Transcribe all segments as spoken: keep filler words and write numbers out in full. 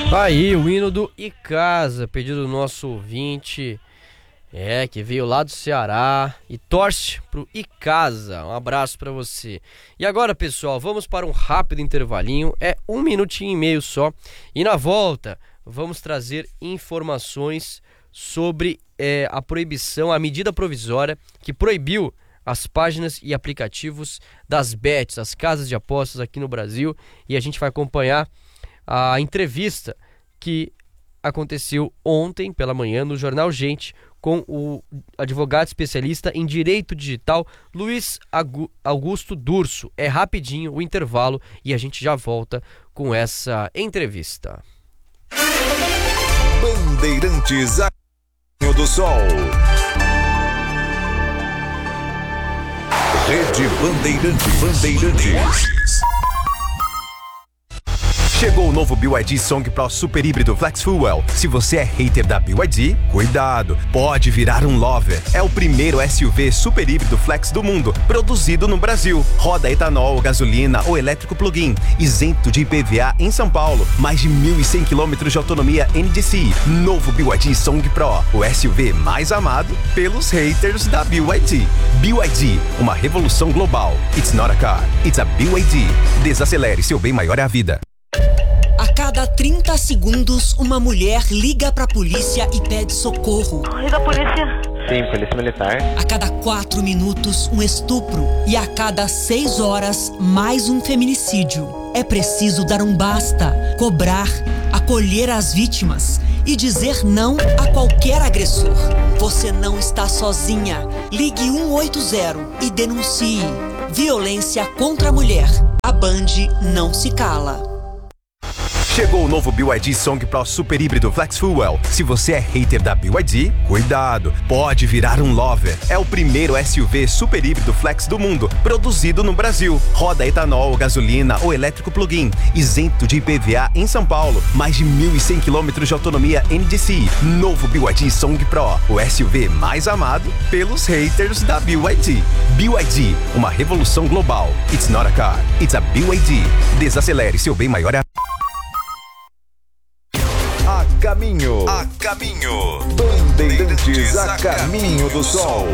Aí, o hino do Icasa, pedido do nosso ouvinte, é, que veio lá do Ceará e torce pro Icasa. Um abraço pra você. E agora, pessoal, vamos para um rápido intervalinho, é um minutinho e meio só. E na volta, vamos trazer informações sobre é, a proibição, a medida provisória que proibiu as páginas e aplicativos das bets, as casas de apostas aqui no Brasil. E a gente vai acompanhar a entrevista que aconteceu ontem pela manhã no Jornal Gente com o advogado especialista em direito digital Luiz Augusto Durso. É rapidinho o intervalo e a gente já volta com essa entrevista. Bandeirantes, a caminho do sol. Rede Bandeirantes. Bandeirantes. Chegou o novo B Y D Song Pro Super Híbrido Flex Fuel. Se você é hater da B Y D, cuidado, pode virar um lover. É o primeiro S U V super híbrido flex do mundo, produzido no Brasil. Roda etanol, gasolina ou elétrico plug-in, isento de I P V A em São Paulo. Mais de mil e cem quilômetros de autonomia N D C I. Novo B Y D Song Pro, o S U V mais amado pelos haters da B Y D. B Y D, uma revolução global. It's not a car, it's a B Y D. Desacelere, seu bem maior é a vida. A cada trinta segundos, uma mulher liga pra polícia e pede socorro. Liga a polícia. Sim, polícia militar. A cada quatro minutos, um estupro. E a cada seis horas, mais um feminicídio. É preciso dar um basta, cobrar, acolher as vítimas e dizer não a qualquer agressor. Você não está sozinha. Ligue um oito zero e denuncie. Violência contra a mulher. A Band não se cala. Chegou o novo B Y D Song Pro Super Híbrido Flex Fuel. Se você é hater da B Y D, cuidado, pode virar um lover. É o primeiro S U V super híbrido flex do mundo, produzido no Brasil. Roda etanol, gasolina ou elétrico plug-in, isento de I P V A em São Paulo. Mais de mil e cem quilômetros de autonomia N D C I. Novo B Y D Song Pro, o S U V mais amado pelos haters da B Y D. B Y D, uma revolução global. It's not a car, it's a B Y D. Desacelere, seu bem maior é a... A caminho, a caminho, Bandeirantes, a caminho do sol.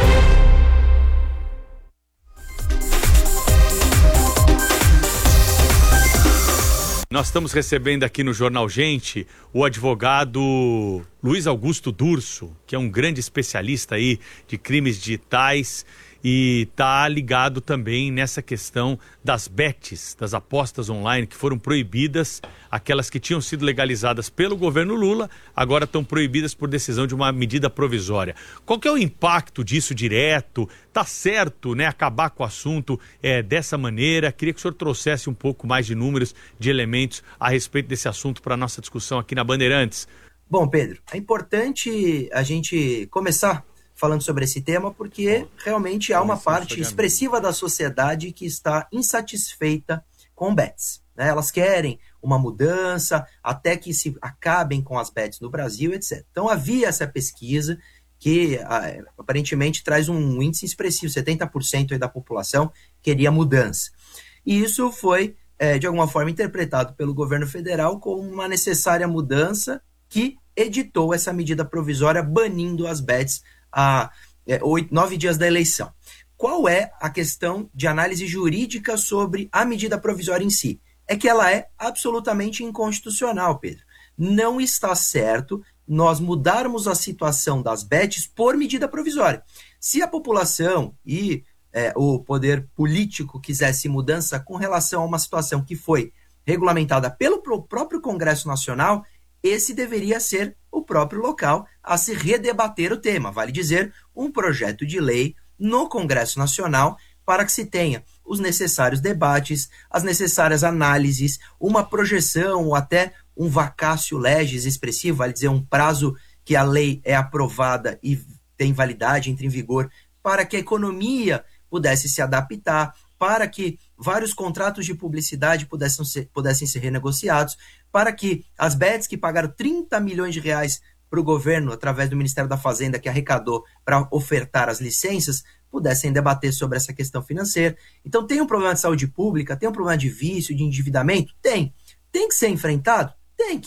Nós estamos recebendo aqui no Jornal Gente o advogado Luiz Augusto Durso, que é um grande especialista aí de crimes digitais e está ligado também nessa questão das bets, das apostas online que foram proibidas, aquelas que tinham sido legalizadas pelo governo Lula, agora estão proibidas por decisão de uma medida provisória. Qual que é o impacto disso direto? Tá certo, né, acabar com o assunto é, dessa maneira? Queria que o senhor trouxesse um pouco mais de números, de elementos a respeito desse assunto para a nossa discussão aqui na Bandeirantes. Bom, Pedro, é importante a gente começar falando sobre esse tema, porque realmente há uma parte expressiva da sociedade que está insatisfeita com bets, né? Elas querem uma mudança, até que se acabem com as bets no Brasil, etcétera. Então havia essa pesquisa que ah, aparentemente traz um índice expressivo, setenta por cento aí da população queria mudança. E isso foi, é, de alguma forma, interpretado pelo governo federal como uma necessária mudança que editou essa medida provisória banindo as bets a é, oito, nove dias da eleição. Qual é a questão de análise jurídica sobre a medida provisória em si? É que ela é absolutamente inconstitucional, Pedro. Não está certo nós mudarmos a situação das bets por medida provisória. Se a população e é, o poder político quisesse mudança com relação a uma situação que foi regulamentada pelo próprio Congresso Nacional, esse deveria ser o próprio local a se redebater o tema. Vale dizer, um projeto de lei no Congresso Nacional para que se tenha os necessários debates, as necessárias análises, uma projeção ou até um vacatio legis expressivo, vale dizer, um prazo que a lei é aprovada e tem validade, entra em vigor, para que a economia pudesse se adaptar, para que vários contratos de publicidade pudessem ser, pudessem ser renegociados, para que as bets que pagaram trinta milhões de reais para o governo, através do Ministério da Fazenda, que arrecadou para ofertar as licenças, pudessem debater sobre essa questão financeira. Então tem um problema de saúde pública, tem um problema de vício, de endividamento? Tem. Tem que ser enfrentado? Tem que.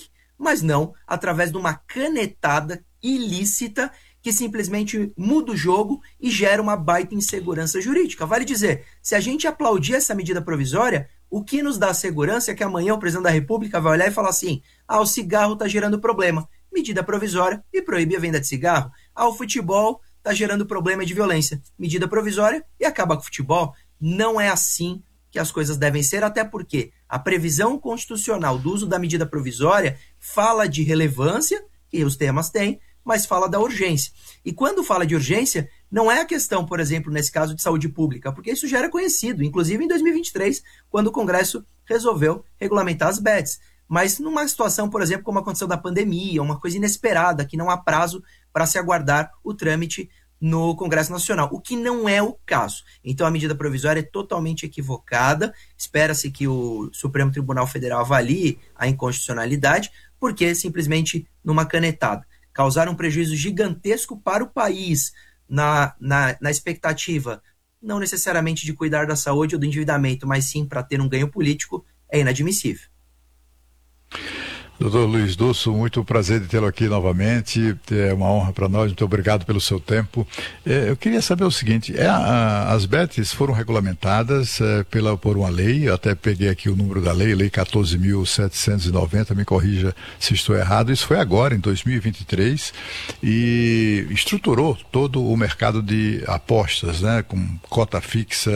mas não através de uma canetada ilícita que simplesmente muda o jogo e gera uma baita insegurança jurídica. Vale dizer, se a gente aplaudir essa medida provisória, o que nos dá segurança é que amanhã o presidente da República vai olhar e falar assim: ah, o cigarro está gerando problema, medida provisória e proíbe a venda de cigarro. Ah, o futebol está gerando problema de violência, medida provisória e acaba com o futebol. Não é assim que as coisas devem ser, até porque a previsão constitucional do uso da medida provisória fala de relevância, que os temas têm, mas fala da urgência. E quando fala de urgência, não é a questão, por exemplo, nesse caso de saúde pública, porque isso já era conhecido, inclusive em dois mil e vinte e três, quando o Congresso resolveu regulamentar as bets. Mas numa situação, por exemplo, como aconteceu da pandemia, uma coisa inesperada, que não há prazo para se aguardar o trâmite no Congresso Nacional, o que não é o caso. Então a medida provisória é totalmente equivocada, espera-se que o Supremo Tribunal Federal avalie a inconstitucionalidade, porque simplesmente numa canetada causar um prejuízo gigantesco para o país na, na, na expectativa, não necessariamente de cuidar da saúde ou do endividamento, mas sim para ter um ganho político, é inadmissível. Doutor Luiz Durso, muito prazer de tê-lo aqui novamente, é uma honra para nós, muito obrigado pelo seu tempo. É, eu queria saber o seguinte, é, a, as bets foram regulamentadas é, pela, por uma lei, eu até peguei aqui o número da lei, lei quatorze mil setecentos e noventa, me corrija se estou errado, isso foi agora, em dois mil e vinte e três, e estruturou todo o mercado de apostas, né, com cota fixa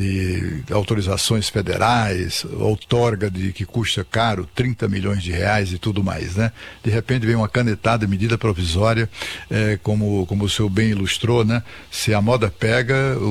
e autorizações federais, outorga de que custa caro, trinta milhões de reais, e tudo mais, né? De repente vem uma canetada, medida provisória, é, como, como o senhor bem ilustrou, né? Se a moda pega,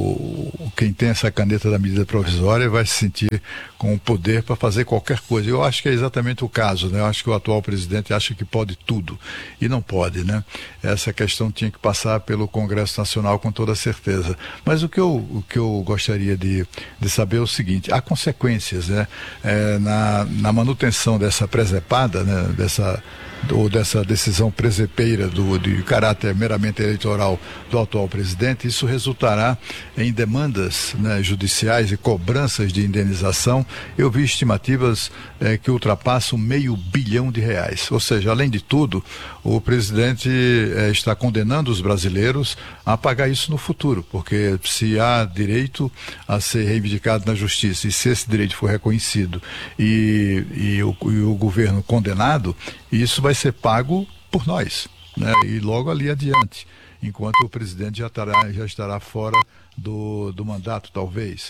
o, quem tem essa caneta da medida provisória vai se sentir com o poder para fazer qualquer coisa. Eu acho que é exatamente o caso, né? Eu acho que o atual presidente acha que pode tudo, e não pode, né? Essa questão tinha que passar pelo Congresso Nacional com toda certeza. Mas o que eu, o que eu gostaria de, de saber é o seguinte, há consequências, né? É, na, na manutenção dessa presepada, né, dessa, ou dessa decisão presepeira do, de caráter meramente eleitoral do atual presidente, isso resultará em demandas, né, judiciais e cobranças de indenização. Eu vi estimativas eh, que ultrapassam meio bilhão de reais. Ou seja, além de tudo, o presidente eh, está condenando os brasileiros a pagar isso no futuro, porque se há direito a ser reivindicado na justiça e se esse direito for reconhecido e, e, o, e o governo condenado, isso vai ser pago por nós, né? E logo ali adiante, enquanto o presidente já estará, já estará fora do, do mandato, talvez.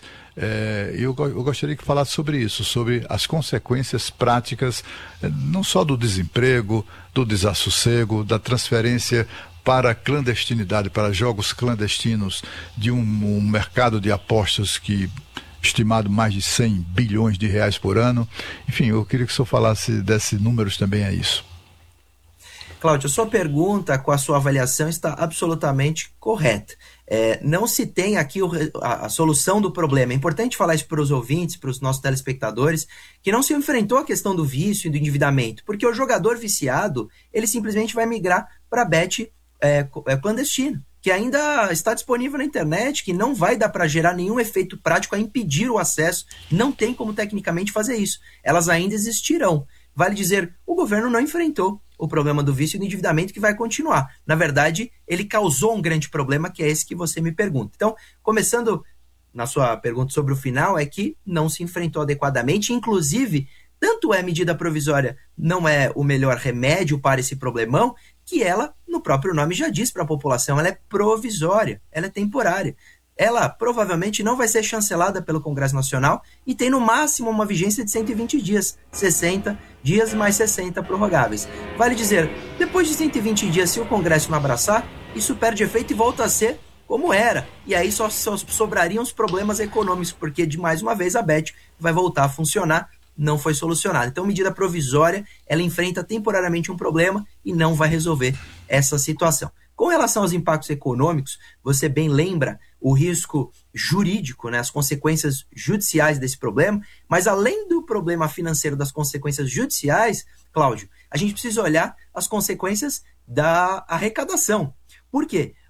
É, eu, eu gostaria que falasse sobre isso, sobre as consequências práticas, não só do desemprego, do desassossego, da transferência para a clandestinidade, para jogos clandestinos, de um, um mercado de apostas que estimado mais de cem bilhões de reais por ano. Enfim, eu queria que o senhor falasse desses números também, é isso. Cláudio, a sua pergunta com a sua avaliação está absolutamente correta. É, não se tem aqui o, a, a solução do problema. É importante falar isso para os ouvintes, para os nossos telespectadores, que não se enfrentou a questão do vício e do endividamento, porque o jogador viciado, ele simplesmente vai migrar para a bet é, é, clandestina, que ainda está disponível na internet, que não vai dar para gerar nenhum efeito prático a impedir o acesso, não tem como tecnicamente fazer isso. Elas ainda existirão. Vale dizer, o governo não enfrentou o problema do vício e do endividamento, que vai continuar. Na verdade, ele causou um grande problema, que é esse que você me pergunta. Então, começando na sua pergunta sobre o final, é que não se enfrentou adequadamente, inclusive, tanto é medida provisória não é o melhor remédio para esse problemão, que ela, no próprio nome já diz para a população, ela é provisória, ela é temporária. Ela provavelmente não vai ser chancelada pelo Congresso Nacional e tem no máximo uma vigência de cento e vinte dias, sessenta dias mais sessenta prorrogáveis. Vale dizer, depois de cento e vinte dias, se o Congresso não abraçar, isso perde efeito e volta a ser como era. E aí só, só sobrariam os problemas econômicos, porque de mais uma vez a bet vai voltar a funcionar, não foi solucionada. Então, medida provisória, ela enfrenta temporariamente um problema e não vai resolver essa situação. Com relação aos impactos econômicos, você bem lembra o risco jurídico, né, as consequências judiciais desse problema, mas além do problema financeiro das consequências judiciais, Cláudio, a gente precisa olhar as consequências da arrecadação. Por quê?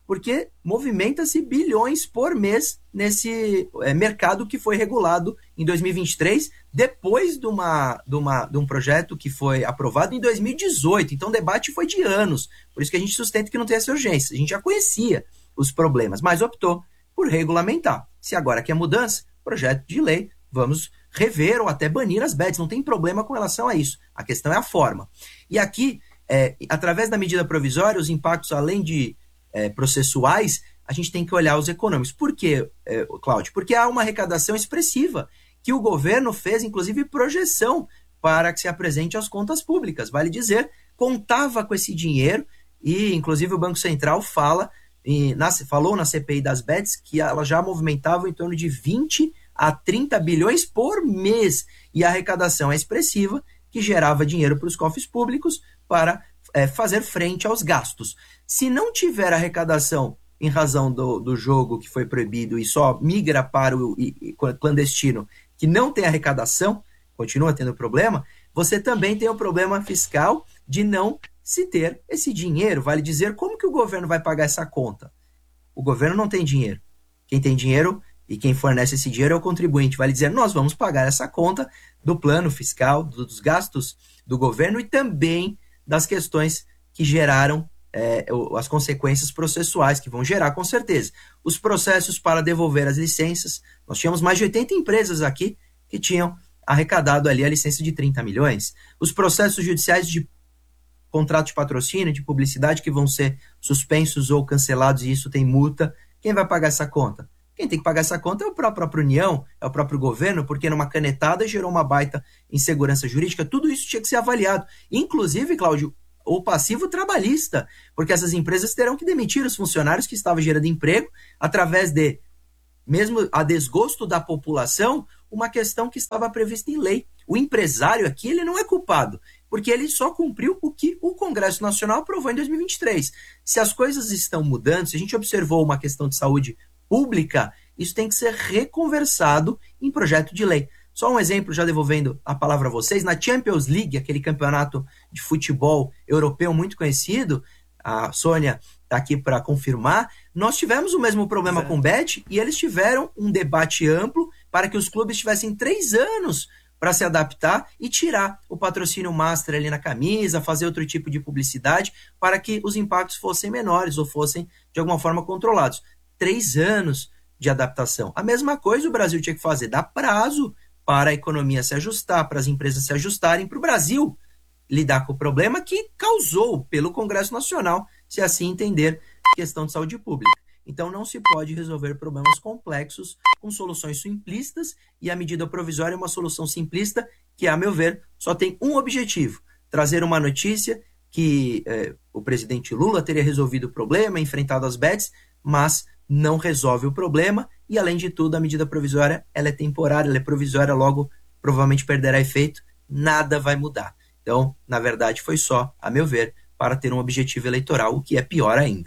porque movimenta-se bilhões por mês nesse é, mercado que foi regulado em dois mil e vinte e três, depois de, uma, de, uma, de um projeto que foi aprovado em dois mil e dezoito. Então o debate foi de anos, por isso que a gente sustenta que não tem essa urgência. A gente já conhecia os problemas, mas optou por regulamentar. Se agora quer mudança, projeto de lei, vamos rever ou até banir as bets, não tem problema com relação a isso. A questão é a forma. E aqui, é, através da medida provisória, os impactos, além de é, processuais, a gente tem que olhar os econômicos. Por quê, é, Cláudio? Porque há uma arrecadação expressiva que o governo fez, inclusive, projeção para que se apresente às contas públicas. Vale dizer, contava com esse dinheiro e, inclusive, o Banco Central fala, e na, falou na C P I das bets que ela já movimentava em torno de vinte a trinta bilhões por mês. E a arrecadação é expressiva, que gerava dinheiro para os cofres públicos para é, fazer frente aos gastos. Se não tiver arrecadação em razão do, do jogo que foi proibido e só migra para o e, e, clandestino, que não tem arrecadação, continua tendo problema, você também tem o problema fiscal de não se ter esse dinheiro. Vale dizer, como que o governo vai pagar essa conta? O governo não tem dinheiro. Quem tem dinheiro e quem fornece esse dinheiro é o contribuinte. Vale dizer, nós vamos pagar essa conta do plano fiscal, do, dos gastos do governo e também das questões que geraram é, as consequências processuais, que vão gerar com certeza. Os processos para devolver as licenças, nós tínhamos mais de oitenta empresas aqui que tinham arrecadado ali a licença de trinta milhões. Os processos judiciais de contrato de patrocínio, de publicidade, que vão ser suspensos ou cancelados, e isso tem multa. Quem vai pagar essa conta? Quem tem que pagar essa conta é a própria União, é o próprio governo, porque numa canetada gerou uma baita insegurança jurídica. Tudo isso tinha que ser avaliado. Inclusive, Cláudio, o passivo trabalhista, porque essas empresas terão que demitir os funcionários que estavam gerando emprego através de, mesmo a desgosto da população, uma questão que estava prevista em lei. O empresário aqui, ele não é culpado, porque ele só cumpriu o que o Congresso Nacional aprovou em dois mil e vinte e três. Se as coisas estão mudando, se a gente observou uma questão de saúde pública, isso tem que ser reconversado em projeto de lei. Só um exemplo, já devolvendo a palavra a vocês, na Champions League, aquele campeonato de futebol europeu muito conhecido, a Sônia está aqui para confirmar, nós tivemos o mesmo problema Exato. com o Bet, e eles tiveram um debate amplo para que os clubes tivessem três anos para se adaptar e tirar o patrocínio master ali na camisa, fazer outro tipo de publicidade, para que os impactos fossem menores ou fossem, de alguma forma, controlados. Três anos de adaptação. A mesma coisa o Brasil tinha que fazer, dar prazo para a economia se ajustar, para as empresas se ajustarem, para o Brasil lidar com o problema que causou pelo Congresso Nacional, se assim entender, questão de saúde pública. Então não se pode resolver problemas complexos com soluções simplistas, e a medida provisória é uma solução simplista que, a meu ver, só tem um objetivo: trazer uma notícia que eh, o presidente Lula teria resolvido o problema, enfrentado as bets, mas não resolve o problema, e além de tudo a medida provisória ela é temporária, ela é provisória, logo provavelmente perderá efeito, nada vai mudar. Então, na verdade, foi só, a meu ver, para ter um objetivo eleitoral, o que é pior ainda.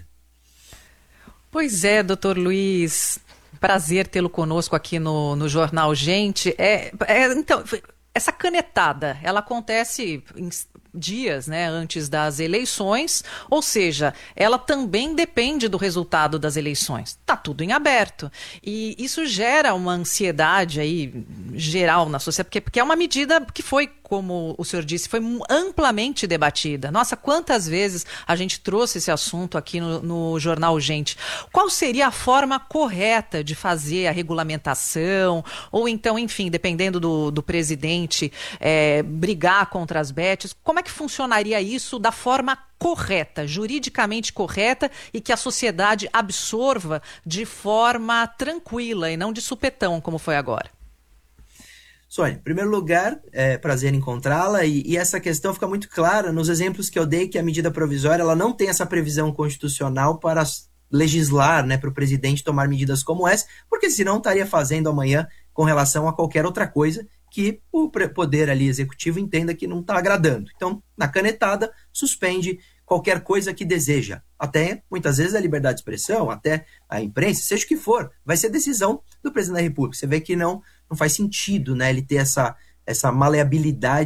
Pois é, doutor Luiz, prazer tê-lo conosco aqui no, no Jornal Gente. É, é, então, essa canetada, ela acontece em dias, né, antes das eleições, ou seja, ela também depende do resultado das eleições. Está tudo em aberto. E isso gera uma ansiedade aí geral na sociedade, porque, porque é uma medida que foi, como o senhor disse, foi amplamente debatida. Nossa, quantas vezes a gente trouxe esse assunto aqui no, no Jornal Gente. Qual seria a forma correta de fazer a regulamentação? Ou então, enfim, dependendo do, do presidente, é, brigar contra as bets? Como é que funcionaria isso da forma correta, juridicamente correta, e que a sociedade absorva de forma tranquila e não de supetão, como foi agora? Sônia, em primeiro lugar, é prazer encontrá-la, e, e essa questão fica muito clara nos exemplos que eu dei, que a medida provisória ela não tem essa previsão constitucional para legislar, né, para o presidente tomar medidas como essa, porque senão estaria fazendo amanhã com relação a qualquer outra coisa que o poder ali executivo entenda que não está agradando. Então, na canetada, suspende qualquer coisa que deseja. Até, muitas vezes, a liberdade de expressão, até a imprensa, seja o que for, vai ser decisão do presidente da República. Você vê que não, não faz sentido, né, ele ter essa, essa maleabilidade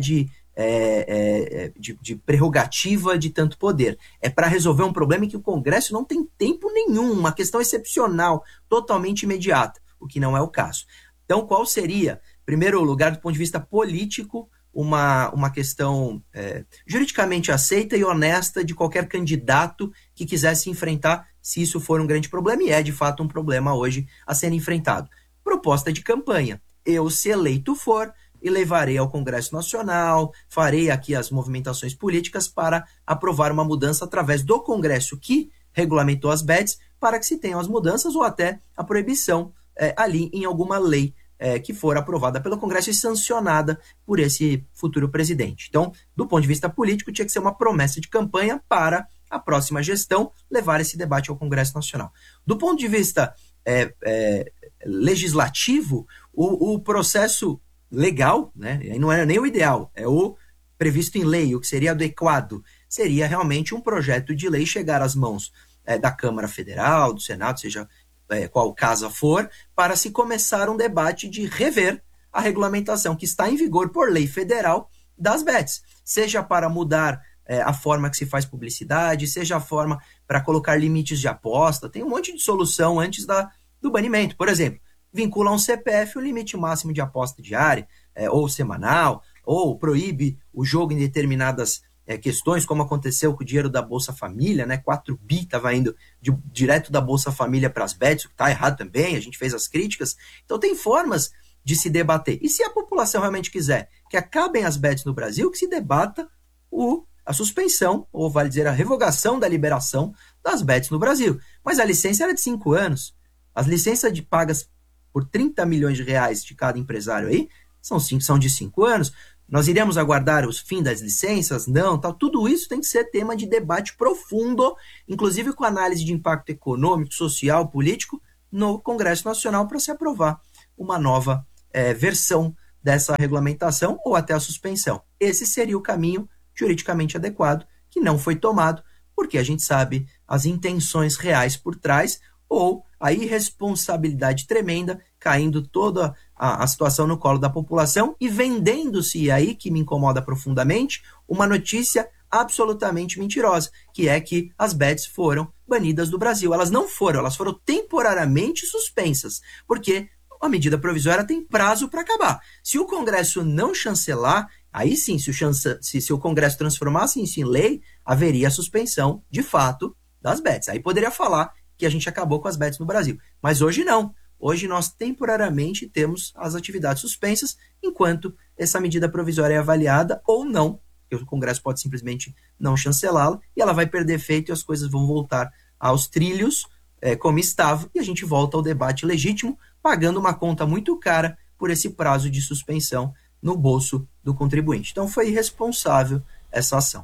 é, é, de, de prerrogativa de tanto poder. É para resolver um problema em que o Congresso não tem tempo nenhum, uma questão excepcional, totalmente imediata, o que não é o caso. Então, qual seria, em primeiro lugar, do ponto de vista político, uma, uma questão é, juridicamente aceita e honesta de qualquer candidato que quisesse enfrentar, se isso for um grande problema, e é de fato um problema hoje a ser enfrentado. Proposta de campanha. Eu, se eleito for, e levarei ao Congresso Nacional, farei aqui as movimentações políticas para aprovar uma mudança através do Congresso que regulamentou as bets, para que se tenham as mudanças ou até a proibição é, ali em alguma lei é, que for aprovada pelo Congresso e sancionada por esse futuro presidente. Então, do ponto de vista político, tinha que ser uma promessa de campanha para a próxima gestão levar esse debate ao Congresso Nacional. Do ponto de vista é, é, legislativo, o, o processo legal, né? Não era nem o ideal, é o previsto em lei, o que seria adequado, seria realmente um projeto de lei chegar às mãos é, da Câmara Federal, do Senado, seja é, qual casa for, para se começar um debate de rever a regulamentação que está em vigor por lei federal das bets, seja para mudar é, a forma que se faz publicidade, seja a forma para colocar limites de aposta, tem um monte de solução antes da, do banimento. Por exemplo, vincula a um C P F o limite máximo de aposta diária, é, ou semanal, ou proíbe o jogo em determinadas é, questões, como aconteceu com o dinheiro da Bolsa Família, né? quatro bi estava indo de, direto da Bolsa Família para as bets, o que está errado também, a gente fez as críticas. Então tem formas de se debater. E se a população realmente quiser que acabem as bets no Brasil, que se debata o, a suspensão, ou vale dizer a revogação da liberação das bets no Brasil. Mas a licença era de cinco anos. As licenças de pagas por trinta milhões de reais de cada empresário aí, são, cinco, são de cinco anos. Nós iremos aguardar o fim das licenças? Não, tal. Tudo isso tem que ser tema de debate profundo, inclusive com análise de impacto econômico, social, político, no Congresso Nacional para se aprovar uma nova é, versão dessa regulamentação ou até a suspensão. Esse seria o caminho juridicamente adequado, que não foi tomado, porque a gente sabe as intenções reais por trás, ou a irresponsabilidade tremenda, caindo toda a, a situação no colo da população e vendendo-se, e aí que me incomoda profundamente, uma notícia absolutamente mentirosa, que é que as bets foram banidas do Brasil. Elas não foram, elas foram temporariamente suspensas, porque a medida provisória tem prazo para acabar. Se o Congresso não chancelar, aí sim, se o, chance, se, se o Congresso transformasse isso em lei, haveria a suspensão, de fato, das bets. Aí poderia falar que a gente acabou com as bets no Brasil. Mas hoje não. Hoje nós temporariamente temos as atividades suspensas, enquanto essa medida provisória é avaliada ou não, porque o Congresso pode simplesmente não chancelá-la, e ela vai perder efeito e as coisas vão voltar aos trilhos, é, como estava, e a gente volta ao debate legítimo, pagando uma conta muito cara por esse prazo de suspensão no bolso do contribuinte. Então foi irresponsável essa ação.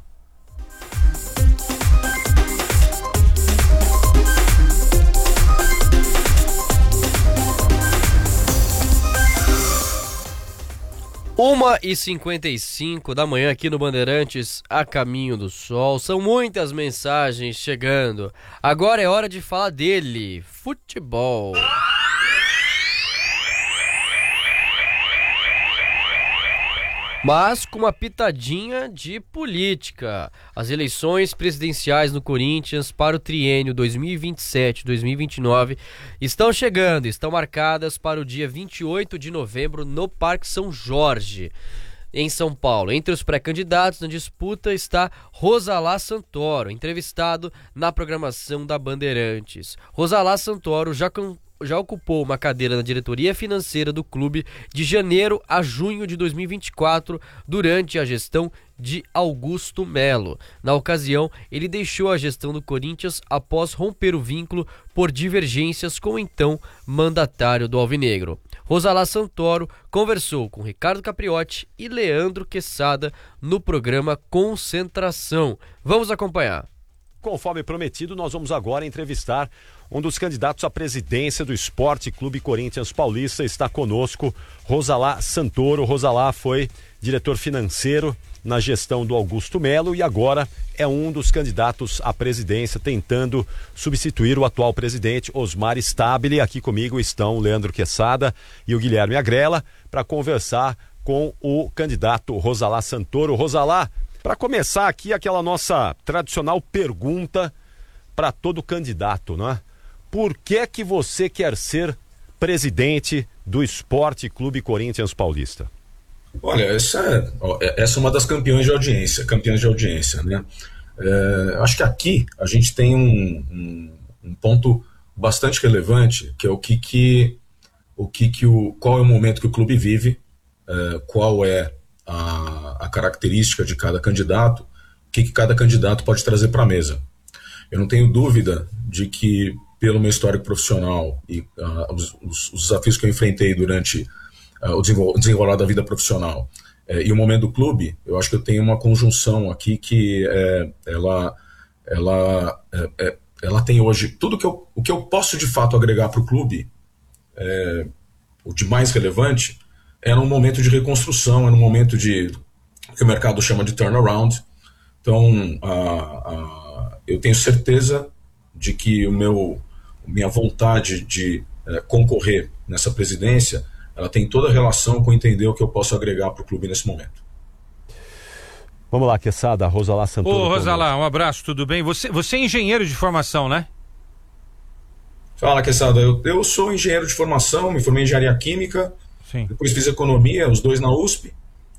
uma e cinquenta e cinco da manhã aqui no Bandeirantes, a caminho do sol. São muitas mensagens chegando. Agora é hora de falar dele, futebol. Mas com uma pitadinha de política. As eleições presidenciais no Corinthians para o triênio dois mil e vinte e sete a dois mil e vinte e nove estão chegando, estão marcadas para o dia vinte e oito de novembro no Parque São Jorge, em São Paulo. Entre os pré-candidatos na disputa está Rosalá Santoro, entrevistado na programação da Bandeirantes. Rosalá Santoro já com já ocupou uma cadeira na diretoria financeira do clube de janeiro a junho de dois mil e vinte e quatro, durante a gestão de Augusto Melo. Na ocasião, ele deixou a gestão do Corinthians após romper o vínculo por divergências com o então mandatário do Alvinegro. Rosalá Santoro conversou com Ricardo Capriotti e Leandro Quesada no programa Concentração. Vamos acompanhar. Conforme prometido, nós vamos agora entrevistar um dos candidatos à presidência do Esporte Clube Corinthians Paulista. Está conosco Rosalá Santoro. Rosalá foi diretor financeiro na gestão do Augusto Melo e agora é um dos candidatos à presidência, tentando substituir o atual presidente Osmar Stabile. Aqui comigo estão o Leandro Quesada e o Guilherme Agrela para conversar com o candidato Rosalá Santoro. Rosalá, para começar aqui aquela nossa tradicional pergunta para todo candidato, né? Por que que você quer ser presidente do Esporte Clube Corinthians Paulista? Olha, essa é, essa é uma das campeões de audiência, campeãs de audiência, né? É, acho que aqui a gente tem um, um, um ponto bastante relevante, que é o que que, o que, que o, qual é o momento que o clube vive, é, qual é a, a característica de cada candidato, o que, que cada candidato pode trazer para a mesa. Eu não tenho dúvida de que, pelo meu histórico profissional e uh, os, os, os desafios que eu enfrentei durante uh, o desenvol- desenrolar da vida profissional uh, e o momento do clube, eu acho que eu tenho uma conjunção aqui que uh, ela, ela, uh, uh, ela tem hoje tudo que eu, o que eu posso de fato agregar para o clube, uh, o de mais relevante, é num momento de reconstrução, é num momento de que o mercado chama de turnaround. Então, uh, uh, eu tenho certeza de que o meu, minha vontade de é, concorrer nessa presidência, ela tem toda a relação com entender o que eu posso agregar para o clube nesse momento. Vamos lá, Quesada, Rosalá Santoro. Ô, Rosalá, um abraço, tudo bem? Você, você é engenheiro de formação, né? Fala, Quesada, eu, eu sou engenheiro de formação, me formei em engenharia química, Sim. Depois fiz economia, os dois na U S P,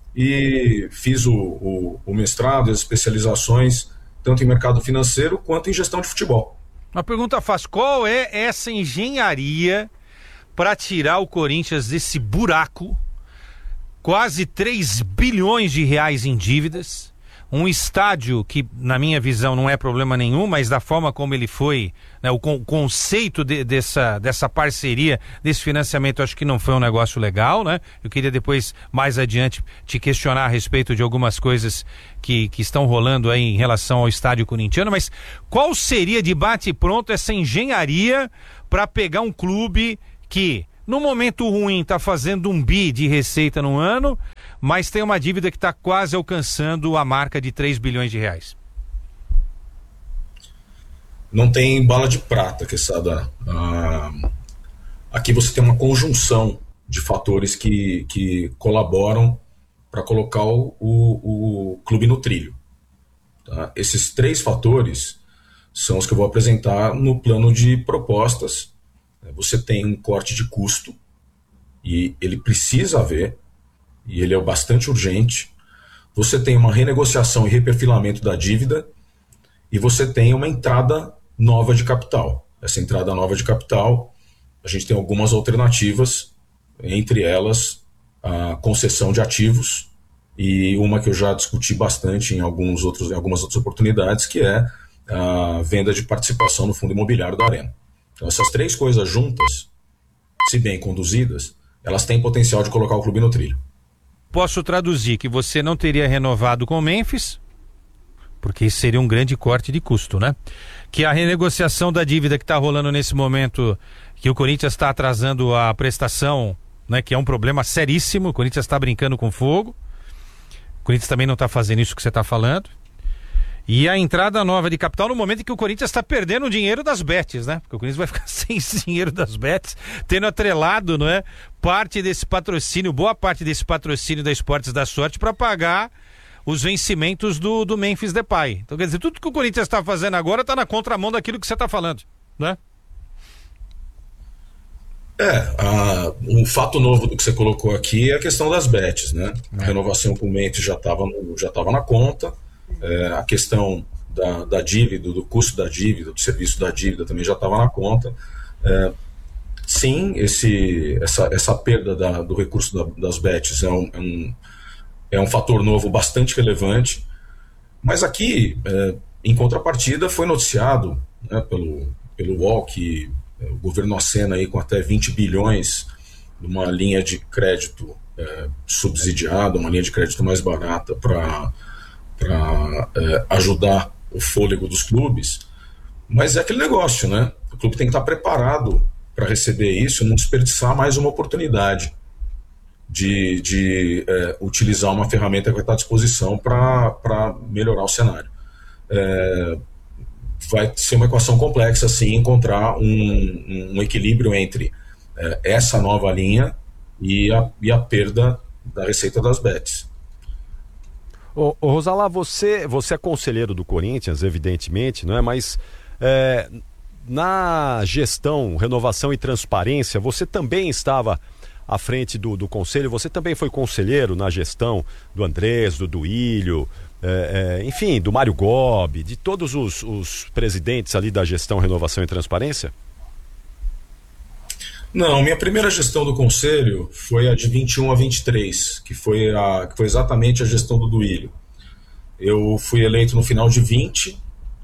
e fiz o, o, o mestrado e as especializações tanto em mercado financeiro quanto em gestão de futebol. Uma pergunta fácil, qual é essa engenharia para tirar o Corinthians desse buraco, quase três bilhões de reais em dívidas, um estádio que, na minha visão, não é problema nenhum, mas da forma como ele foi, né, o, con- o conceito de, dessa, dessa parceria, desse financiamento, acho que não foi um negócio legal, né? Eu queria depois, mais adiante, te questionar a respeito de algumas coisas que, que estão rolando aí em relação ao estádio corintiano, mas qual seria de bate-pronto essa engenharia para pegar um clube que, no momento ruim, está fazendo um bi de receita no ano, mas tem uma dívida que está quase alcançando a marca de três bilhões de reais? Não tem bala de prata, Quesada. Ah, aqui você tem uma conjunção de fatores que, que colaboram para colocar o, o, o clube no trilho. Tá? Esses três fatores são os que eu vou apresentar no plano de propostas. Você tem um corte de custo, e ele precisa haver, e ele é bastante urgente. Você tem uma renegociação e reperfilamento da dívida, e você tem uma entrada nova de capital. Essa entrada nova de capital, a gente tem algumas alternativas, entre elas a concessão de ativos, e uma que eu já discuti bastante em, alguns outros, em algumas outras oportunidades, que é a venda de participação no fundo imobiliário da Arena. Então, essas três coisas juntas, se bem conduzidas, elas têm potencial de colocar o clube no trilho. Posso traduzir que você não teria renovado com o Memphis, porque isso seria um grande corte de custo, né? Que a renegociação da dívida que está rolando nesse momento, que o Corinthians está atrasando a prestação, né? Que é um problema seríssimo, o Corinthians está brincando com fogo, o Corinthians também não está fazendo isso que você está falando. E a entrada nova de capital no momento em que o Corinthians está perdendo o dinheiro das bets, né? Porque o Corinthians vai ficar sem esse dinheiro das bets, tendo atrelado, não é? Parte desse patrocínio, boa parte desse patrocínio da Esportes da Sorte para pagar os vencimentos do, do Memphis Depay. Então, quer dizer, tudo que o Corinthians está fazendo agora está na contramão daquilo que você está falando, né? É, a, um fato novo do que você colocou aqui é a questão das bets, né? A renovação com o Memphis já estava já estava na conta. É, a questão da, da dívida, do custo da dívida, do serviço da dívida também já estava na conta. É, sim, esse, essa, essa perda da, do recurso da, das bets é um, é, um, é um fator novo bastante relevante, mas aqui, é, em contrapartida, foi noticiado, né, pelo, pelo U O L que é, o governo acena aí com até vinte bilhões numa linha de crédito é, subsidiada, uma linha de crédito mais barata para para é, ajudar o fôlego dos clubes, mas é aquele negócio, né? O clube tem que estar preparado para receber isso, não desperdiçar mais uma oportunidade de, de é, utilizar uma ferramenta que vai estar à disposição para melhorar o cenário. É, vai ser uma equação complexa, assim, encontrar um, um equilíbrio entre é, essa nova linha e a, e a perda da receita das bets. Ô, ô Rosalá, você, você é conselheiro do Corinthians, evidentemente, não é? Mas é, na gestão, renovação e transparência, você também estava à frente do, do conselho, você também foi conselheiro na gestão do Andrés, do Duílio, é, é, enfim, do Mário Gobi, de todos os, os presidentes ali da gestão, renovação e transparência? Não, minha primeira gestão do conselho foi a de vinte e um a vinte e três, que foi, a, que foi exatamente a gestão do Duílio. Eu fui eleito no final de vinte,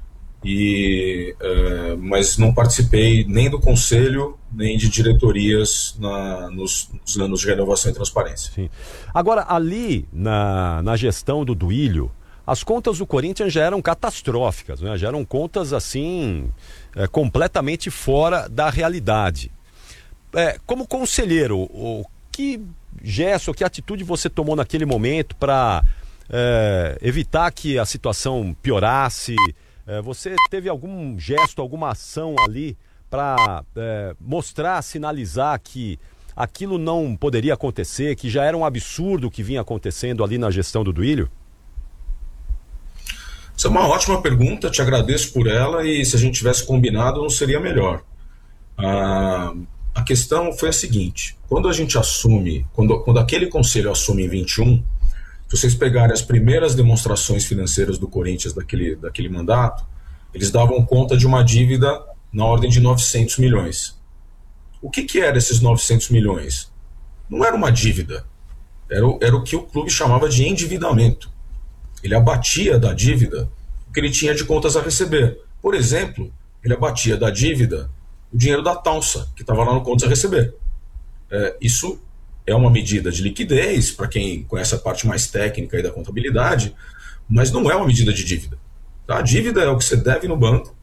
e, é, mas não participei nem do conselho, nem de diretorias na, nos, nos anos de renovação e transparência. Sim. Agora, ali na, na gestão do Duílio, as contas do Corinthians já eram catastróficas, né? Já eram contas assim, é, completamente fora da realidade. É, como conselheiro, o que gesto, que atitude você tomou naquele momento para é, evitar que a situação piorasse? É, você teve algum gesto, alguma ação ali para é, mostrar, sinalizar que aquilo não poderia acontecer, que já era um absurdo o que vinha acontecendo ali na gestão do Duílio? Essa é uma ótima pergunta, te agradeço por ela, e se a gente tivesse combinado não seria melhor. Ah... A questão foi a seguinte: quando a gente assume, quando, quando aquele conselho assume em vinte e um, se vocês pegarem as primeiras demonstrações financeiras do Corinthians daquele, daquele mandato, eles davam conta de uma dívida na ordem de novecentos milhões. O que, que era esses novecentos milhões? Não era uma dívida, era o, era o que o clube chamava de endividamento. Ele abatia da dívida o que ele tinha de contas a receber. Por exemplo, ele abatia da dívida o dinheiro da Taunsa, que estava lá no contas a receber. É, isso é uma medida de liquidez, para quem conhece a parte mais técnica aí da contabilidade, mas não é uma medida de dívida. Tá? A dívida é o que você deve no banco,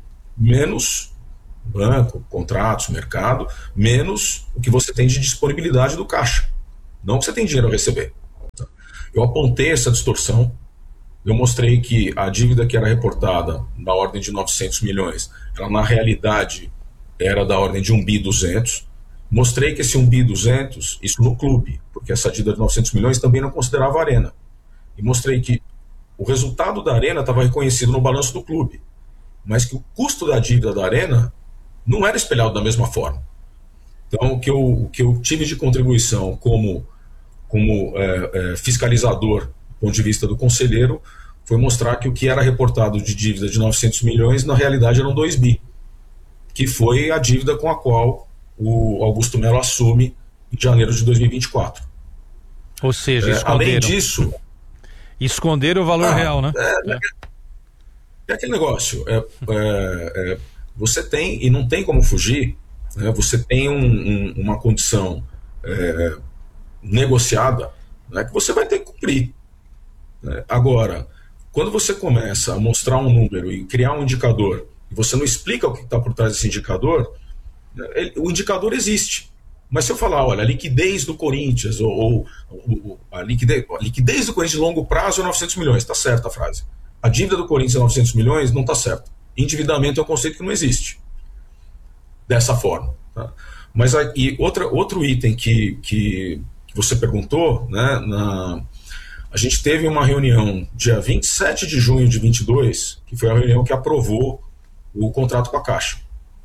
menos banco, contratos, mercado, menos o que você tem de disponibilidade do caixa. Não que você tem dinheiro a receber. Tá? Eu apontei essa distorção, eu mostrei que a dívida que era reportada na ordem de novecentos milhões, ela na realidade era da ordem de um bi duzentos. Mostrei que esse um bi duzentos, isso no clube, porque essa dívida de novecentos milhões também não considerava a Arena. E mostrei que o resultado da Arena estava reconhecido no balanço do clube, mas que o custo da dívida da Arena não era espelhado da mesma forma. Então, o que eu, o que eu tive de contribuição como, como é, é, fiscalizador, do ponto de vista do conselheiro, foi mostrar que o que era reportado de dívida de novecentos milhões, na realidade eram dois bi. Que foi a dívida com a qual o Augusto Melo assume em janeiro de dois mil e vinte e quatro. Ou seja, é, além disso... Esconderam o valor ah, real, né? É, é. é aquele negócio. É, é, é, você tem, e não tem como fugir, né, você tem um, um, uma condição é, negociada, né, que você vai ter que cumprir. Né? Agora, quando você começa a mostrar um número e criar um indicador, você não explica o que está por trás desse indicador, ele, o indicador existe. Mas se eu falar, olha, a liquidez do Corinthians, ou, ou, ou a, liquidez, a liquidez do Corinthians de longo prazo é novecentos milhões, está certa a frase. A dívida do Corinthians é novecentos milhões, não está certo. Endividamento é um conceito que não existe dessa forma. Tá? Mas aí, outra, outro item que, que, que você perguntou, né, na, a gente teve uma reunião dia vinte e sete de junho de vinte e dois, que foi a reunião que aprovou o contrato com a Caixa.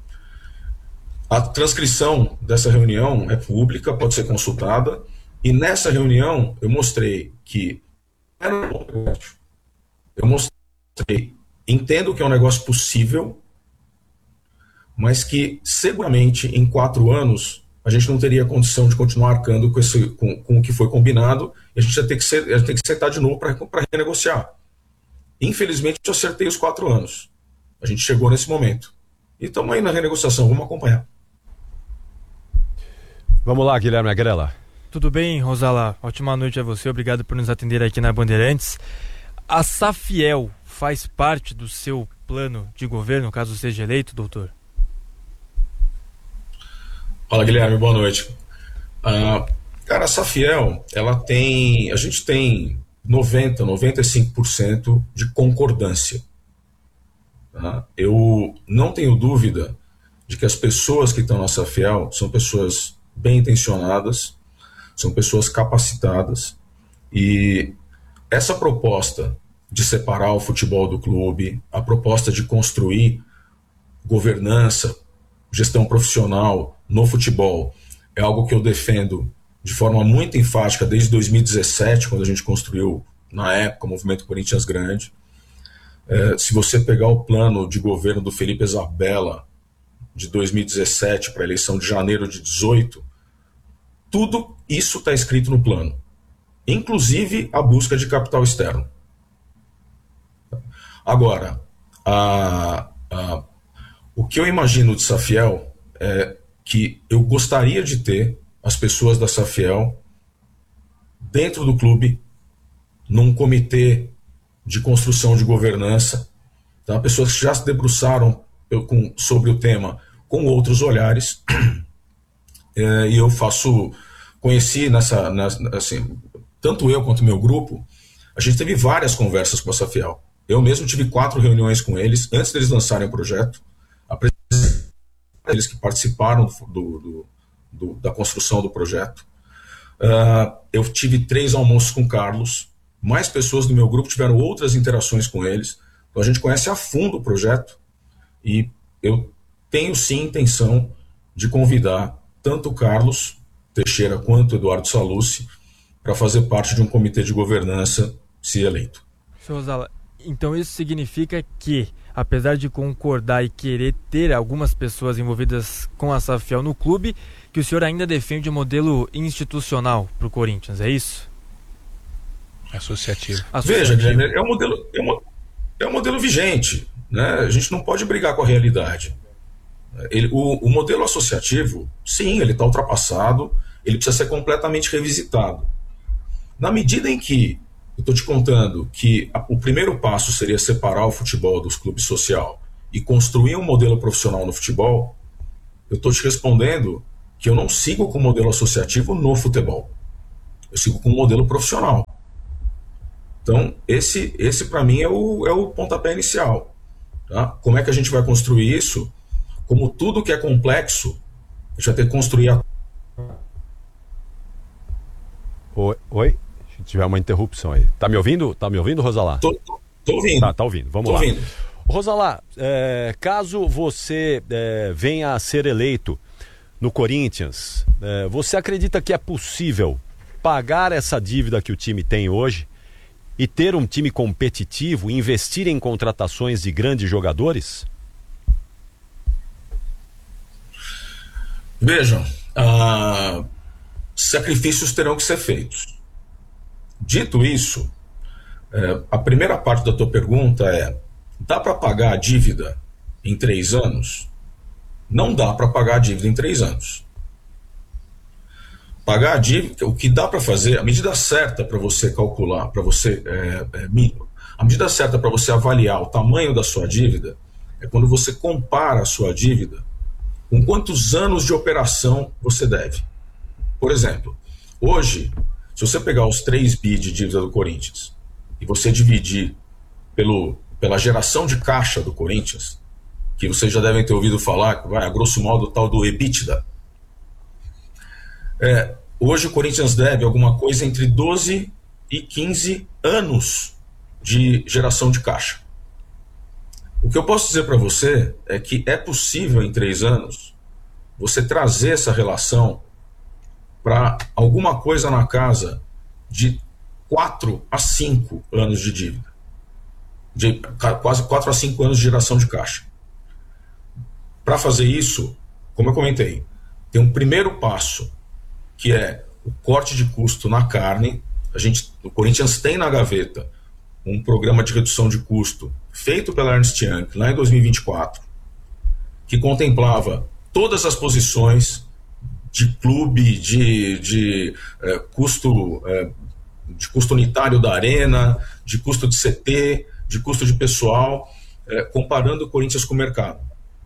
A transcrição dessa reunião é pública, pode ser consultada, e nessa reunião eu mostrei que era um negócio. Eu mostrei, entendo que é um negócio possível, mas que seguramente em quatro anos a gente não teria condição de continuar arcando com, esse, com, com o que foi combinado, e a gente ia ter que, ser, ia ter que sentar de novo para renegociar. Infelizmente eu acertei os quatro anos. A gente chegou nesse momento. E estamos aí na renegociação, vamos acompanhar. Vamos lá, Guilherme Agrela. Tudo bem, Rosalá? Ótima noite a você, obrigado por nos atender aqui na Bandeirantes. A Safiel faz parte do seu plano de governo, caso seja eleito, doutor? Fala, Guilherme, boa noite. Ah, cara, a Safiel, ela tem, a gente tem noventa, noventa e cinco por cento de concordância. Tá? Eu não tenho dúvida de que as pessoas que estão na Safiel são pessoas bem intencionadas, são pessoas capacitadas, e essa proposta de separar o futebol do clube, a proposta de construir governança, gestão profissional no futebol, é algo que eu defendo de forma muito enfática desde dois mil e dezessete, quando a gente construiu, na época, o Movimento Corinthians Grande. É, se você pegar o plano de governo do Felipe Isabella, de dois mil e dezessete para a eleição de janeiro de dezoito, tudo isso está escrito no plano, inclusive a busca de capital externo. Agora, a, a, o que eu imagino de Safiel é que eu gostaria de ter as pessoas da Safiel dentro do clube, num comitê de construção de governança, tá? Pessoas que já se debruçaram eu, com, sobre o tema com outros olhares, é, e eu faço, conheci nessa, nessa, assim, tanto eu quanto meu grupo, a gente teve várias conversas com a Safiel. Eu mesmo tive quatro reuniões com eles, antes deles lançarem o projeto, eles que participaram do, do, do, da construção do projeto. Uh, eu tive três almoços com o Carlos, mais pessoas do meu grupo tiveram outras interações com eles, então a gente conhece a fundo o projeto, e eu tenho sim intenção de convidar tanto o Carlos Teixeira quanto o Eduardo Sallucci para fazer parte de um comitê de governança, se eleito. Senhor Rosala, então isso significa que, apesar de concordar e querer ter algumas pessoas envolvidas com a Safiel no clube, que o senhor ainda defende o um modelo institucional para o Corinthians, é isso? Associativo. Veja, Guilherme, é um modelo, é um, é um modelo vigente, né? A gente não pode brigar com a realidade. Ele, o, o modelo associativo, sim, ele está ultrapassado, ele precisa ser completamente revisitado. Na medida em que, eu estou te contando que a, o primeiro passo seria separar o futebol dos clubes social e construir um modelo profissional no futebol, eu estou te respondendo que eu não sigo com o modelo associativo no futebol. Eu sigo com o modelo profissional. Então, esse, esse para mim é o, é o pontapé inicial. Tá? Como é que a gente vai construir isso? Como tudo que é complexo, a gente vai ter que construir a... Oi, oi? Se tiver uma interrupção aí. Tá me ouvindo? Tá me ouvindo, Rosalá? Tô, tô, tô ouvindo. Tá, tá ouvindo. Vamos tô lá. Ouvindo. Rosalá, é, caso você é, venha a ser eleito no Corinthians, é, você acredita que é possível pagar essa dívida que o time tem hoje e ter um time competitivo, investir em contratações de grandes jogadores? Vejam, ah, sacrifícios terão que ser feitos. Dito isso, é, a primeira parte da tua pergunta é: dá para pagar a dívida em três anos? Não dá para pagar a dívida em três anos. Pagar a dívida, o que dá para fazer, a medida certa para você calcular, para você, é, é, a medida certa para você avaliar o tamanho da sua dívida é quando você compara a sua dívida com quantos anos de operação você deve. Por exemplo, hoje, se você pegar os três bi de dívida do Corinthians e você dividir pelo, pela geração de caixa do Corinthians, que vocês já devem ter ouvido falar, vai, a grosso modo, o tal do EBITDA, é, hoje o Corinthians deve alguma coisa entre doze e quinze anos de geração de caixa. O que eu posso dizer para você é que é possível em três anos você trazer essa relação para alguma coisa na casa de quatro a cinco anos de dívida, de quase quatro a cinco anos de geração de caixa. Para fazer isso, como eu comentei, tem um primeiro passo, que é o corte de custo na carne. A gente, o Corinthians tem na gaveta um programa de redução de custo feito pela Ernst Young lá em dois mil e vinte e quatro, que contemplava todas as posições de clube, de, de, é, custo, é, de custo unitário da arena, de custo de C T, de custo de pessoal, é, comparando o Corinthians com o mercado.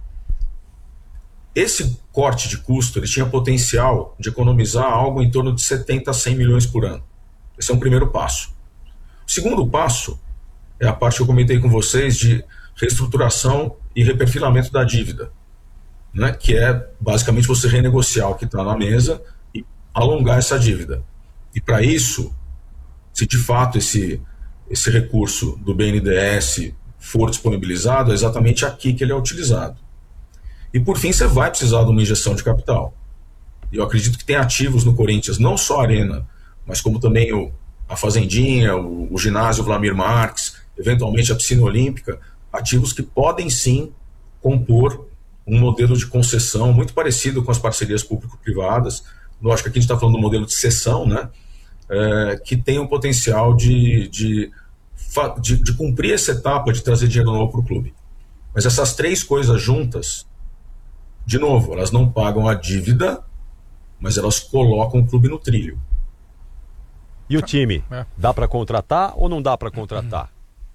Esse corte de custo ele tinha potencial de economizar algo em torno de setenta a cem milhões por ano. Esse é um primeiro passo. O segundo passo é a parte que eu comentei com vocês de reestruturação e reperfilamento da dívida, né? Que é basicamente você renegociar o que está na mesa e alongar essa dívida. E para isso, se de fato esse, esse recurso do B N D E S for disponibilizado, é exatamente aqui que ele é utilizado. E por fim, você vai precisar de uma injeção de capital. E eu acredito que tem ativos no Corinthians, não só a Arena, mas como também o, a Fazendinha, o, o ginásio Vlamir Marques, eventualmente a piscina olímpica, ativos que podem sim compor um modelo de concessão muito parecido com as parcerias público-privadas. Lógico que aqui a gente está falando do modelo de cessão, né? É, que tem o potencial de, de, de, de cumprir essa etapa de trazer dinheiro novo para o clube. Mas essas três coisas juntas, de novo, elas não pagam a dívida, mas elas colocam o clube no trilho. E o time? Dá para contratar ou não dá para contratar?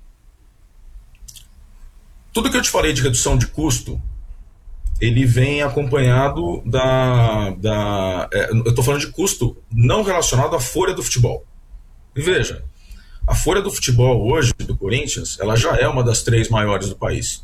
Tudo que eu te falei de redução de custo, ele vem acompanhado da... da é, eu estou falando de custo não relacionado à folha do futebol. E veja, a folha do futebol hoje, do Corinthians, ela já é uma das três maiores do país.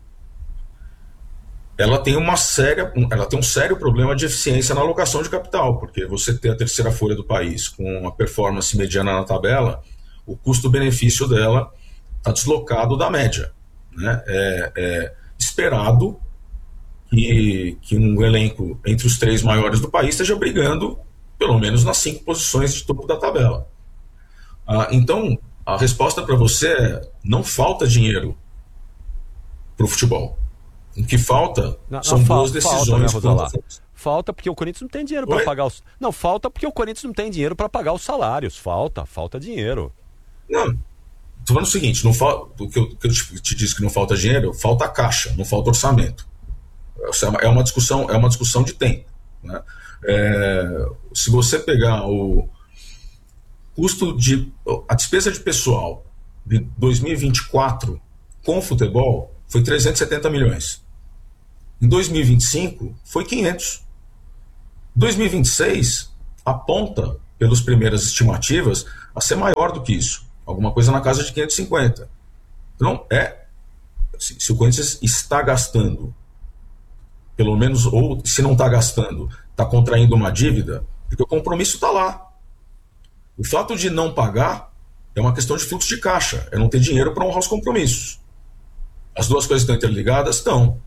Ela tem, uma séria, ela tem um sério problema de eficiência na alocação de capital, porque você ter a terceira folha do país com uma performance mediana na tabela, o custo-benefício dela está deslocado da média. Né? É, é esperado que, que um elenco entre os três maiores do país esteja brigando pelo menos nas cinco posições de topo da tabela. Ah, então, a resposta para você é: não falta dinheiro para o futebol. O que falta não, são não, boas falta, decisões. Falta, né, falta porque o Corinthians não tem dinheiro para pagar os... Não, falta porque o Corinthians não tem dinheiro para pagar os salários. Falta, falta dinheiro. Não, estou falando o seguinte, não fa... o que eu, que eu te, te disse que não falta dinheiro, falta caixa, não falta orçamento. É uma discussão, é uma discussão de tempo. Né? É, se você pegar o custo de... a despesa de pessoal de dois mil e vinte e quatro com o futebol foi trezentos e setenta milhões. Em dois mil e vinte e cinco, foi quinhentos. Em dois mil e vinte e seis, aponta, pelas primeiras estimativas, a ser maior do que isso. Alguma coisa na casa de quinhentos e cinquenta. Então, é... Se, se o Corinthians está gastando, pelo menos, ou se não está gastando, está contraindo uma dívida, porque o compromisso está lá. O fato de não pagar é uma questão de fluxo de caixa. É não ter dinheiro para honrar os compromissos. As duas coisas estão interligadas? Estão.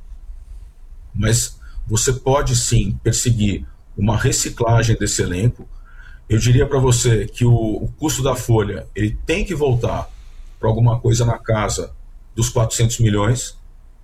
Mas você pode sim perseguir uma reciclagem desse elenco. Eu diria para você que o, o custo da folha ele tem que voltar para alguma coisa na casa dos quatrocentos milhões,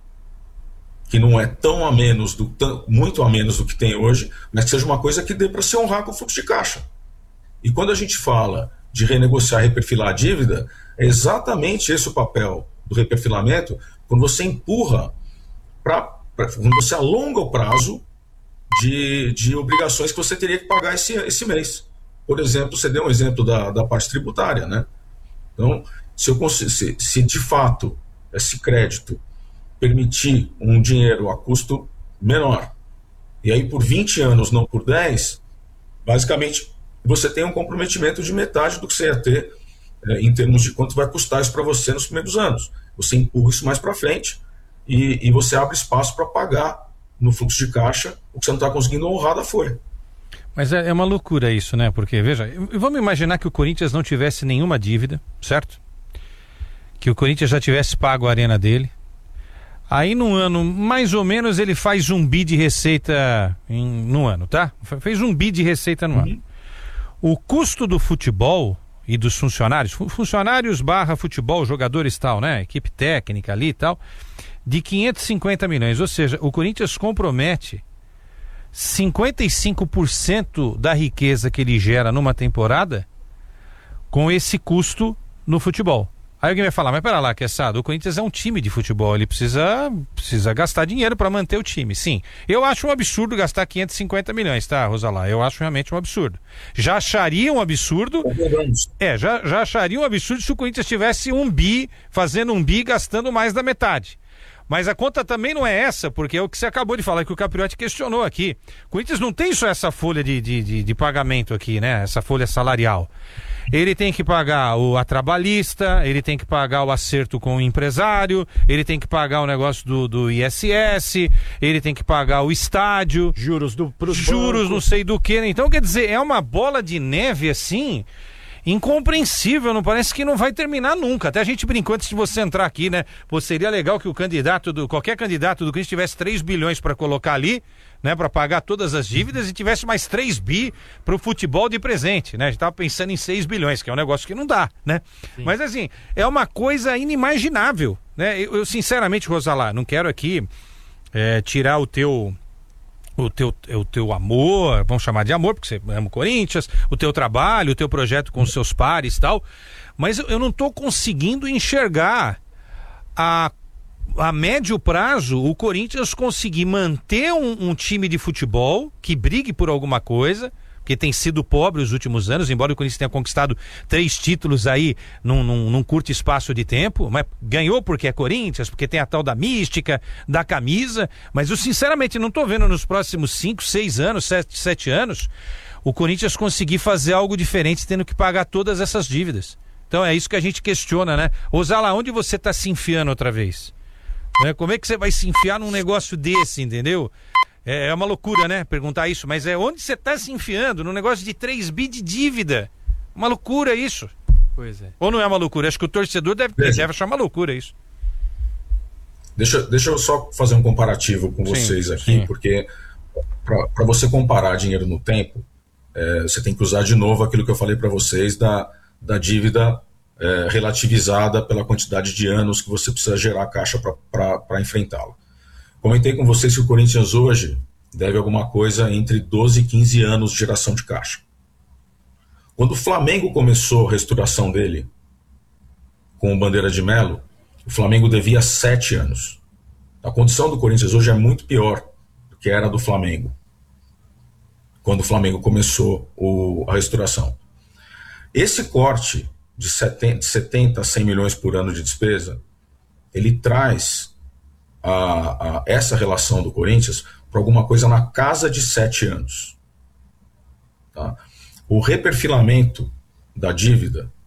que não é tão a menos, do, tão, muito a menos do que tem hoje, mas que seja uma coisa que dê para se honrar com o fluxo de caixa. E quando a gente fala de renegociar, reperfilar a dívida, é exatamente esse o papel do reperfilamento, quando você empurra para... quando você alonga o prazo de, de obrigações que você teria que pagar esse, esse mês. Por exemplo, você deu um exemplo da, da parte tributária, né? Então, se, eu, se, se de fato esse crédito permitir um dinheiro a custo menor, e aí por vinte anos, não por dez, basicamente você tem um comprometimento de metade do que você ia ter é, em termos de quanto vai custar isso para você nos primeiros anos. Você empurra isso mais para frente e, e você abre espaço para pagar no fluxo de caixa o que você não está conseguindo honrar da folha. Mas é, é uma loucura isso, né? Porque, veja, vamos imaginar que o Corinthians não tivesse nenhuma dívida, certo? Que o Corinthians já tivesse pago a arena dele. Aí, num ano, mais ou menos, ele faz um bi de receita em, no ano, tá? Fez um bi de receita no uhum. ano. O custo do futebol e dos funcionários, funcionários barra futebol, jogadores tal, né? Equipe técnica ali e tal, de quinhentos e cinquenta milhões. Ou seja, o Corinthians compromete cinquenta e cinco por cento da riqueza que ele gera numa temporada com esse custo no futebol. Aí alguém vai falar, mas pera lá, Queçado, o Corinthians é um time de futebol, ele precisa, precisa gastar dinheiro para manter o time. Sim, eu acho um absurdo gastar quinhentos e cinquenta milhões, tá, Rosalá? Eu acho realmente um absurdo. Já acharia um absurdo... É, já, já acharia um absurdo se o Corinthians tivesse um bi, fazendo um bi, gastando mais da metade. Mas a conta também não é essa, porque é o que você acabou de falar, que o Capriotti questionou aqui. O Corinthians não tem só essa folha de, de, de, de pagamento aqui, né? Essa folha salarial. Ele tem que pagar o, a trabalhista, ele tem que pagar o acerto com o empresário, ele tem que pagar o negócio do, do I S S, ele tem que pagar o estádio. Juros do pros Juros bancos. não sei do que. Então, quer dizer, é uma bola de neve assim... incompreensível, não parece que não vai terminar nunca. Até a gente brincou antes de você entrar aqui, né? Pô, seria legal que o candidato, do qualquer candidato do Corinthians tivesse três bilhões para colocar ali, né? Para pagar todas as dívidas e tivesse mais três bi para o futebol de presente, né? A gente tava pensando em seis bilhões, que é um negócio que não dá, né? Sim. Mas assim, é uma coisa inimaginável, né? Eu, eu sinceramente, Rosalá, não quero aqui é, tirar o teu... O teu, o teu amor, vamos chamar de amor, porque você ama o Corinthians, o teu trabalho, o teu projeto com os seus pares e tal, mas eu não estou conseguindo enxergar a, a médio prazo o Corinthians conseguir manter um, um time de futebol que brigue por alguma coisa, porque tem sido pobre os últimos anos, embora o Corinthians tenha conquistado três títulos aí num, num, num curto espaço de tempo, mas ganhou porque é Corinthians, porque tem a tal da mística, da camisa, mas eu sinceramente não tô vendo nos próximos cinco, seis anos, sete, sete anos, o Corinthians conseguir fazer algo diferente tendo que pagar todas essas dívidas. Então é isso que a gente questiona, né? Osala, onde você tá se enfiando outra vez? Né? Como é que você vai se enfiar num negócio desse, entendeu? É uma loucura, né? Perguntar isso, mas é onde você está se enfiando? Num negócio de três bi de dívida. Uma loucura isso. Pois é. Ou não é uma loucura? Acho que o torcedor deve, deve achar uma loucura isso. Deixa, deixa eu só fazer um comparativo com sim, vocês aqui, sim. Porque para você comparar dinheiro no tempo, é, você tem que usar de novo aquilo que eu falei para vocês da, da dívida é, relativizada pela quantidade de anos que você precisa gerar caixa para enfrentá-la. Comentei com vocês que o Corinthians hoje deve alguma coisa entre doze e quinze anos de geração de caixa. Quando o Flamengo começou a restauração dele, com o Bandeira de Melo, o Flamengo devia sete anos. A condição do Corinthians hoje é muito pior do que era do Flamengo, quando o Flamengo começou o, a restauração. Esse corte de setenta a cem milhões por ano de despesa, ele traz A, a, essa relação do Corinthians para alguma coisa na casa de sete anos. Tá? O reperfilamento da dívida